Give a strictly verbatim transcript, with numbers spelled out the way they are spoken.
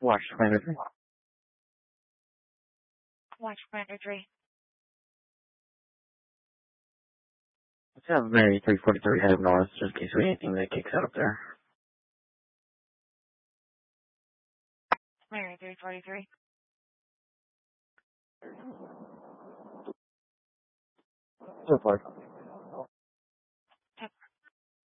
Watch Commander three. Watch Commander three. Let's have Mary three forty-three head north, just in case we anything that kicks out up there. Mary three forty-three. So far.